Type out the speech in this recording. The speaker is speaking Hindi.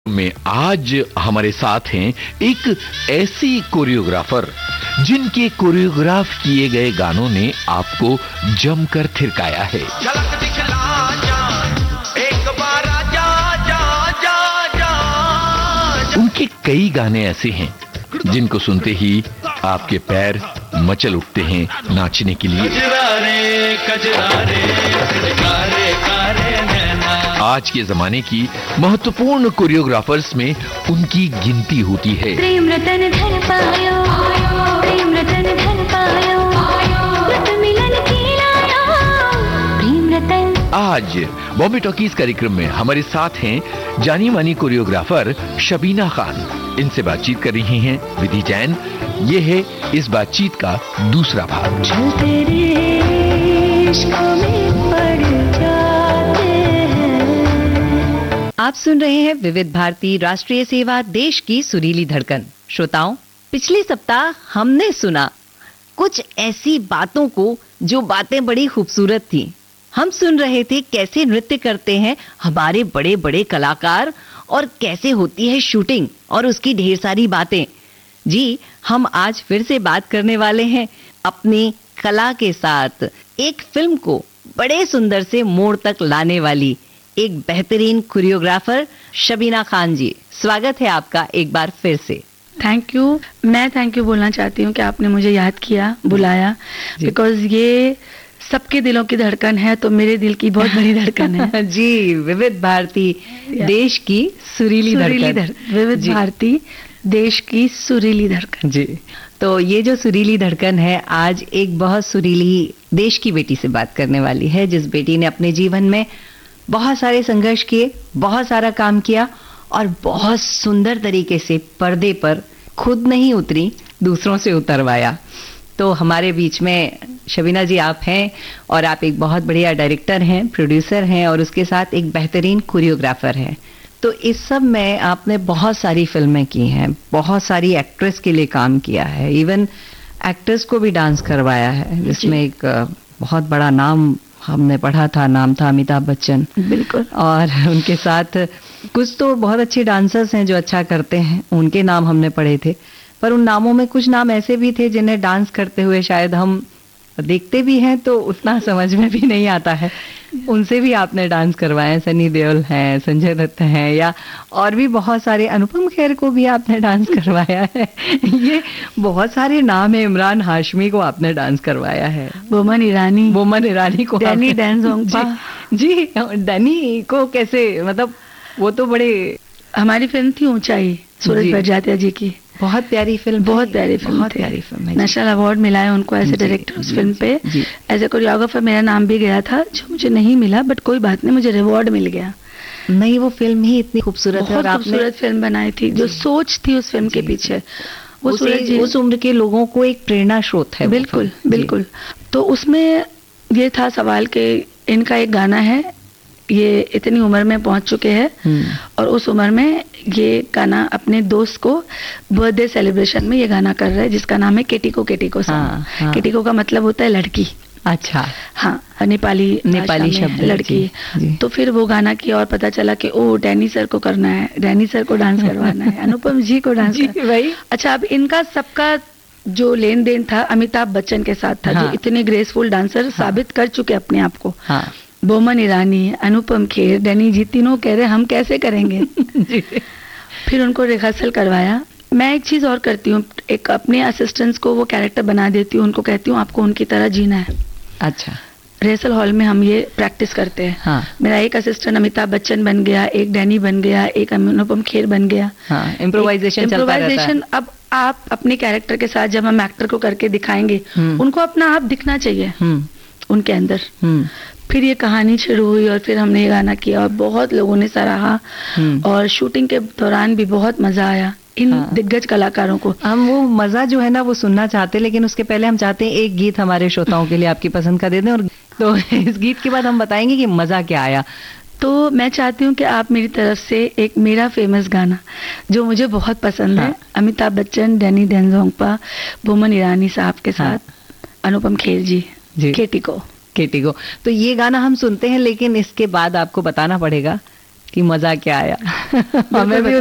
में आज हमारे साथ हैं एक ऐसी कोरियोग्राफर जिनके कोरियोग्राफ किए गए गानों ने आपको जमकर थिरकाया है। झलक दिखला जान, एक बार जा जा जा जा। उनके कई गाने ऐसे हैं जिनको सुनते ही आपके पैर मचल उठते हैं नाचने के लिए। कजरारे, कजरारे, कारे, कारे नैना। आज के जमाने की महत्वपूर्ण कोरियोग्राफर्स में उनकी गिनती होती है। प्रेम रतन धन पायो, प्रेम रतन धन पायो, रत मिलन की लायो, प्रेम रतन। आज बॉम्बे टॉकीज कार्यक्रम में हमारे साथ हैं जानी मानी कोरियोग्राफर शबीना खान। इनसे बातचीत कर रही हैं विधि जैन। ये है इस बातचीत का दूसरा भाग। आप सुन रहे हैं विविध भारती राष्ट्रीय सेवा, देश की सुरीली धड़कन। श्रोताओं, पिछले सप्ताह हमने सुना कुछ ऐसी बातों को जो बातें बड़ी खूबसूरत थी। हम सुन रहे थे कैसे नृत्य करते हैं हमारे बड़े बड़े कलाकार और कैसे होती है शूटिंग और उसकी ढेर सारी बातें। जी, हम आज फिर से बात करने वाले हैं अपनी कला के साथ एक फिल्म को बड़े सुंदर से मोड़ तक लाने वाली एक बेहतरीन कोरियोग्राफर शबीना खान जी। स्वागत है आपका एक बार फिर से। Thank you. मैं थैंक यू बोलना चाहती हूँ कि आपने मुझे याद किया, बुलाया, बिकॉज ये सबके दिलों की धड़कन है, तो मेरे दिल की बहुत बड़ी धड़कन है। जी, विविध भारती देश की सुरीली धड़कन। विविध भारती देश की सुरीली धड़कन। जी, तो ये जो सुरीली धड़कन है आज एक बहुत सुरीली देश की बेटी से बात करने वाली है, जिस बेटी ने अपने जीवन में बहुत सारे संघर्ष किए, बहुत सारा काम किया और बहुत सुंदर तरीके से पर्दे पर खुद नहीं उतरी, दूसरों से उतरवाया। तो हमारे बीच में शबीना जी आप हैं और आप एक बहुत बढ़िया डायरेक्टर हैं, प्रोड्यूसर हैं और उसके साथ एक बेहतरीन कोरियोग्राफर हैं। तो इस सब में आपने बहुत सारी फिल्में की हैं, बहुत सारी एक्ट्रेस के लिए काम किया है, इवन एक्टर्स को भी डांस करवाया है, जिसमें एक बहुत बड़ा नाम हमने पढ़ा था, नाम था अमिताभ बच्चन। बिल्कुल। और उनके साथ कुछ तो बहुत अच्छे डांसर्स हैं जो अच्छा करते हैं, उनके नाम हमने पढ़े थे, पर उन नामों में कुछ नाम ऐसे भी थे जिन्हें डांस करते हुए शायद हम देखते भी हैं तो उतना समझ में भी नहीं आता है। उनसे भी आपने डांस करवाए, सनी देओल हैं, संजय दत्त हैं, या और भी बहुत सारे, अनुपम खेर को भी आपने डांस करवाया है। ये बहुत सारे नाम है। इमरान हाशमी को आपने डांस करवाया है, बोमन ईरानी को, डैनी डेंजोंगपा। जी, डैनी को कैसे, मतलब वो तो बड़े, हमारी फिल्म थी ऊंचाई, सूरज बड़जात्या जी की, बहुत प्यारी फिल्म, बहुत प्यारी फिल्म है। नेशनल अवार्ड मिला है उनको एज ए डायरेक्टर उस फिल्म पे। एज ए कोरियोग्राफर मेरा नाम भी गया था, जो मुझे नहीं मिला, बट कोई बात नहीं, मुझे रिवॉर्ड मिल गया। नहीं, वो फिल्म ही इतनी खूबसूरत है और आपने खूबसूरत फिल्म बनाई थी। जो सोच थी उस फिल्म के पीछे, वो उस उम्र के लोगों को एक प्रेरणा स्रोत है। बिल्कुल बिल्कुल। तो उसमें ये था सवाल कि इनका एक गाना है, ये इतनी उम्र में पहुंच चुके हैं और उस उम्र में ये गाना अपने दोस्त को बर्थडे सेलिब्रेशन में ये गाना कर रहे हैं, जिसका नाम है केटिको केटिको सॉन्ग। हाँ। केटिको का मतलब होता है लड़की। अच्छा। हाँ, नेपाली शब्द लड़की। तो फिर वो गाना किया और पता चला कि ओ डैनी सर को करना है, डैनी सर को डांस करवाना है, अनुपम जी को डांस भाई। अच्छा, अब इनका सबका जो लेन देन था अमिताभ बच्चन के साथ था। हाँ। जो इतने ग्रेसफुल डांसर साबित कर चुके अपने आप को। हाँ। बोमन ईरानी, अनुपम खेर, डैनी जी, तीनों कह रहे हम कैसे करेंगे। फिर उनको रिहर्सल करवाया। मैं एक चीज और करती हूँ, एक अपने असिस्टेंट्स को वो कैरेक्टर बना देती हूँ, उनको कहती हूँ आपको उनकी तरह जीना है। अच्छा। रिहर्सल हॉल में हम ये प्रैक्टिस करते हैं। हाँ। मेरा एक असिस्टेंट अमिताभ बच्चन बन गया, एक डैनी बन गया, एक अनुपम खेर बन गया। हाँ, इम्प्रोवाइजेशन। अब आप अपने कैरेक्टर के साथ जब हम एक्टर को करके दिखाएंगे, उनको अपना आप दिखना चाहिए उनके अंदर। फिर ये कहानी शुरू हुई और फिर हमने ये गाना किया और बहुत लोगों ने सराहा और शूटिंग के दौरान भी बहुत मजा आया इन दिग्गज कलाकारों को। हम वो मजा जो है ना वो सुनना चाहते हैं, लेकिन उसके पहले हम चाहते हैं एक गीत हमारे श्रोताओं के लिए आपकी पसंद का दे दें, और तो इस गीत के बाद हम बताएंगे कि मजा क्या आया। तो मैं चाहती हूँ कि आप मेरी तरफ से एक मेरा फेमस गाना जो मुझे बहुत पसंद है, अमिताभ बच्चन, डैनी डेंजोंगपा, बोमन ईरानी साहब के साथ अनुपम खेर जी, केटिको। तो ये गाना हम सुनते हैं, लेकिन इसके बाद आपको बताना पड़ेगा कि मजा क्या आया। हमें भी